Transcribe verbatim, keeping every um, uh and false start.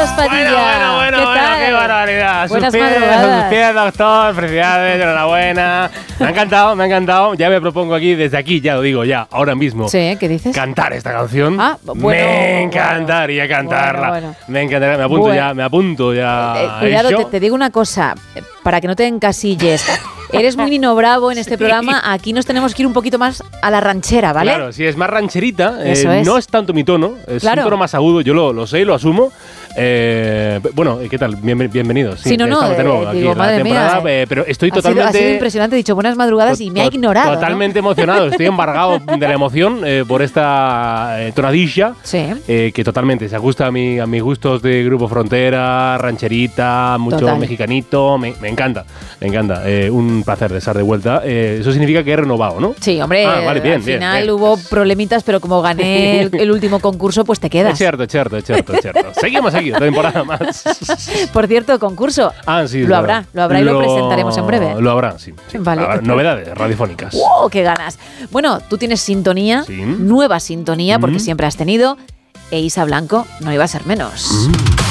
Carlos Padilla. Bueno, bueno, ¿Qué bueno, tal? qué barbaridad. Buenas sus pies, madrugadas. sus pies, doctor. Felicidades, enhorabuena. Me ha encantado, me ha encantado. Ya me propongo aquí, desde aquí, ya lo digo, ya, ahora mismo. Sí, ¿qué dices? Cantar esta canción. Ah, bueno, me encantaría cantarla. bueno, bueno. Me encantaría, me apunto Bueno. ya, me apunto ya. Eh, cuidado, Eso. te, te digo una cosa, eh, para que no te encasilles. Eres muy Nino Bravo en este programa, aquí nos tenemos que ir un poquito más a la ranchera, ¿vale? Claro, si es más rancherita, eh, Eso es. no es tanto mi tono, es Claro. un tono más agudo, yo lo, lo sé y lo asumo. Eh, bueno, ¿qué tal? Bien- bienvenidos. Sí, no, no, estamos de nuevo eh, aquí digo, en la madre mía, temporada, eh. eh, pero estoy Ha sido- totalmente... Ha sido, impresionante, he dicho buenas madrugadas y me ha to- ignorado, ¿no? Totalmente emocionado, estoy embargado de la emoción eh, por esta eh, tonadilla, Sí. eh, que totalmente se ajusta a, mi, a mis gustos de Grupo Frontera, rancherita, mucho Total. mexicanito, me, me encanta, me encanta. Eh, un placer de estar de vuelta. Eh, eso significa que he renovado, ¿no? Sí, hombre, Ah, vale, bien, al bien, final bien. hubo problemitas, pero como gané el, el último concurso, pues te Es quedas. cierto, es cierto, es cierto, es cierto. Seguimos aquí, otra temporada más. Por cierto, concurso. Ah, sí. Lo habrá, lo habrá y lo presentaremos en breve. Lo habrá, sí. sí. Vale. Habrá novedades radiofónicas. ¡Wow! ¡Qué ganas! Bueno, tú tienes sintonía, Sí. nueva sintonía, porque Mm. siempre has tenido, e Isa Blanco no iba a ser menos. Mm.